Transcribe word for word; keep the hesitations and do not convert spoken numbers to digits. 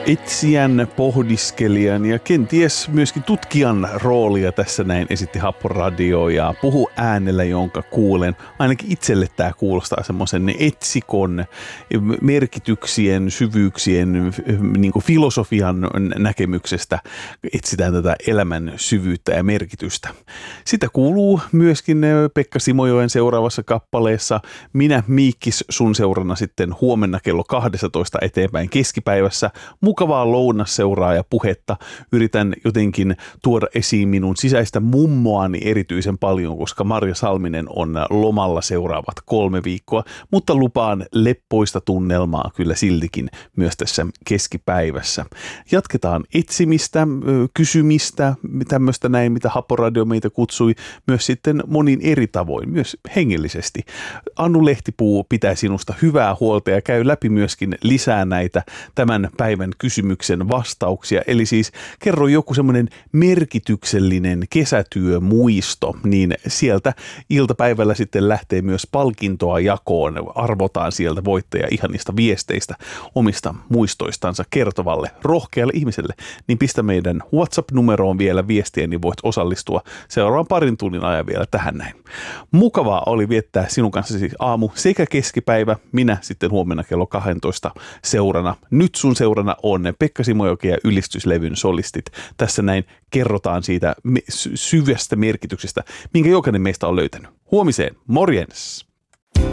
etsijän, pohdiskelijan ja kenties myöskin tutkijan roolia tässä näin esitti Happo Radio ja puhu äänellä, jonka kuulen. Ainakin itselle tämä kuulostaa semmoisen etsikon, merkityksien, syvyyksien, niin kuin filosofian näkemyksestä etsitään tätä elämän syvyyttä ja merkitystä. Sitä kuuluu myöskin Pekka Simojoen seuraavassa kappaleessa. Minä Miikkis sun seurana sitten huomenna kello kaksitoista eteenpäin keskipäivässä. Mukavaa lounasseuraa ja puhetta. Yritän jotenkin tuoda esiin minun sisäistä mummoani erityisen paljon, koska Marja Salminen on lomalla seuraavat kolme viikkoa, mutta lupaan leppoista tunnelmaa kyllä siltikin myös tässä keskipäivässä. Jatketaan etsimistä, kysymistä, tämmöistä näin, mitä Happo Radio meitä kutsui, myös sitten monin eri tavoin, myös hengellisesti. Anu Lehtipuu pitää sinusta hyvää huolta ja käy läpi myöskin lisää näitä tämän päivän kysymyksen vastauksia. Eli siis kerro joku semmoinen merkityksellinen kesätyömuisto, niin sieltä iltapäivällä sitten lähtee myös palkintoa jakoon. Arvotaan sieltä voittaja ihanista viesteistä omista muistoistansa kertovalle rohkealle ihmiselle. Niin pistä meidän WhatsApp-numeroon vielä viestiä, niin voit osallistua seuraavan parin tunnin ajan vielä tähän näin. Mukavaa oli viettää sinun kanssasi aamu sekä keskipäivä, minä sitten huomenna kello kaksitoista seurana. Nyt sun seurana on Pekka Simojoki ja ylistyslevyn solistit. Tässä näin kerrotaan siitä syvästä merkityksestä, minkä jokainen meistä on löytänyt. Huomiseen, morjens!